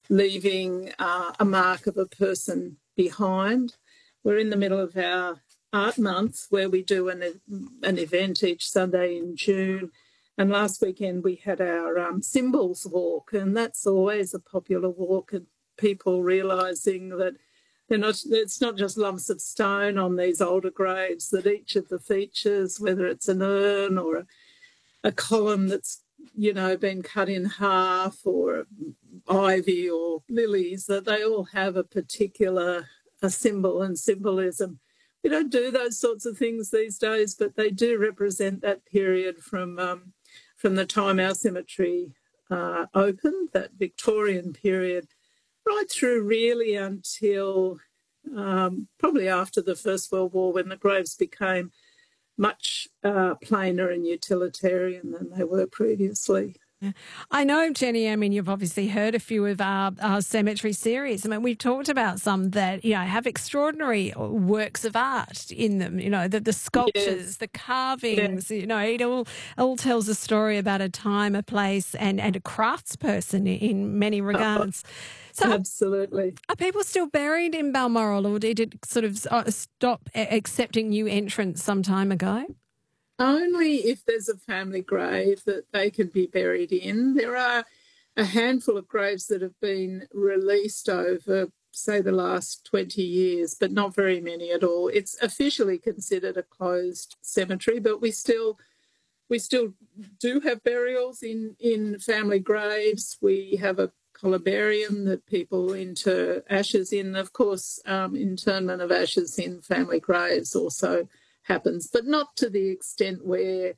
leaving a mark of a person behind. We're in the middle of our art month where we do an event each Sunday in June. And last weekend we had our symbols walk, and that's always a popular walk, and people realising that it's not just lumps of stone on these older graves, that each of the features, whether it's an urn or a column that's, been cut in half, or ivy or lilies, that they all have a particular symbol and symbolism. We don't do those sorts of things these days, but they do represent that period from the time our cemetery opened, that Victorian period, right through really until probably after the First World War, when the graves became much plainer and utilitarian than they were previously. Yeah. I know, Jenny, you've obviously heard a few of our cemetery series. We've talked about some that, have extraordinary works of art in them, the sculptures, yes, the carvings, it all tells a story about a time, a place and a craftsperson in many regards. So absolutely. Are people still buried in Balmoral, or did it sort of stop accepting new entrants some time ago? Only if there's a family grave that they can be buried in. There are a handful of graves that have been released over, say, the last 20 years, but not very many at all. It's officially considered a closed cemetery, but we still do have burials in family graves. We have a columbarium that people inter ashes in. Of course, internment of ashes in family graves also happens, but not to the extent where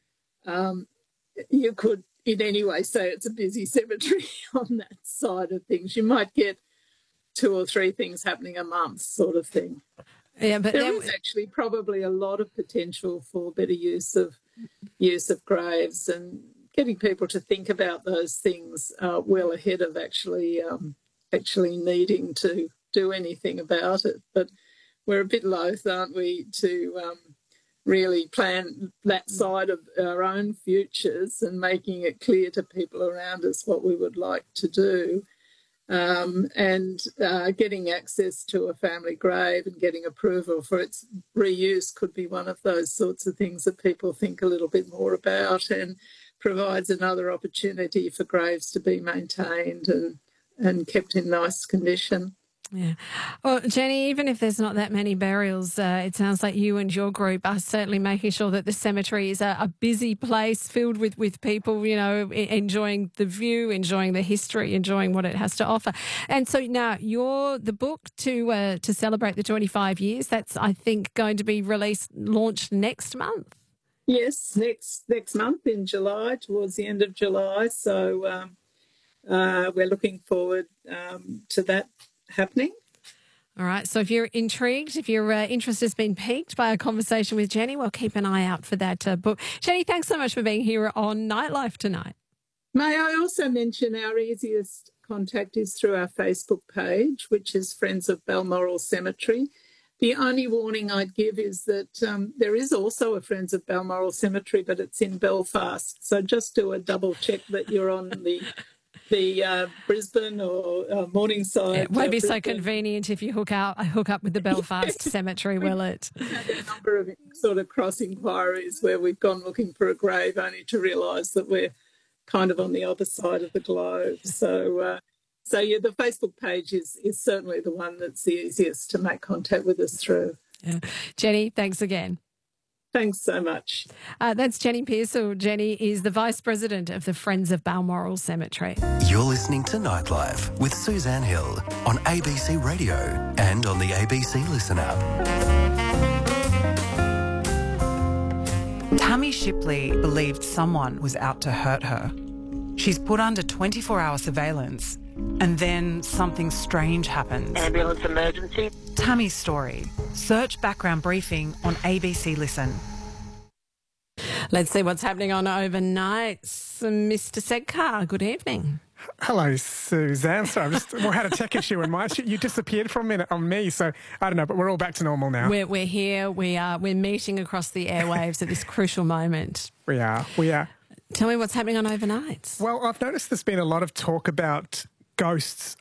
you could in any way say it's a busy cemetery on that side of things. You might get 2 or 3 things happening a month, sort of thing. Yeah, but there is actually probably a lot of potential for better use of graves, and getting people to think about those things well ahead of actually needing to do anything about it. But we're a bit loath, aren't we, to really plan that side of our own futures and making it clear to people around us what we would like to do. And getting access to a family grave and getting approval for its reuse could be one of those sorts of things that people think a little bit more about, and provides another opportunity for graves to be maintained and kept in nice condition. Yeah. Well, Jenny, even if there's not that many burials, it sounds like you and your group are certainly making sure that the cemetery is a busy place filled with people, enjoying the view, enjoying the history, enjoying what it has to offer. And so now the book to celebrate the 25 years, that's, I think, going to be launched next month. Yes, next month in July, towards the end of July. So we're looking forward to that happening. All right. So if you're intrigued, if your interest has been piqued by a conversation with Jenny, well, keep an eye out for that book. Jenny, thanks so much for being here on Nightlife tonight. May I also mention our easiest contact is through our Facebook page, which is Friends of Balmoral Cemetery. The only warning I'd give is that there is also a Friends of Balmoral Cemetery, but it's in Belfast. So just do a double check that you're on the Brisbane or Morningside. It won't be so convenient if you hook up with the Belfast Cemetery, will it? We've had a number of sort of cross inquiries where we've gone looking for a grave only to realise that we're kind of on the other side of the globe. So yeah, the Facebook page is certainly the one that's the easiest to make contact with us through. Yeah. Jenny, thanks again. Thanks so much. That's Jenny Pearsall. Jenny is the Vice President of the Friends of Balmoral Cemetery. You're listening to Nightlife with Suzanne Hill on ABC Radio and on the ABC Listen app. Tammy Shipley believed someone was out to hurt her. She's put under 24-hour surveillance, and then something strange happens. Ambulance emergency. Tammy's story. Search background briefing on ABC Listen. Let's see what's happening on overnight. Mr. Sedkar, good evening. Hello, Suzanne. Sorry, we had a tech issue in mine. You disappeared for a minute on me, so I don't know, but we're all back to normal now. We're here. We're meeting across the airwaves at this crucial moment. We are. Tell me what's happening on overnights. Well, I've noticed there's been a lot of talk about ghosts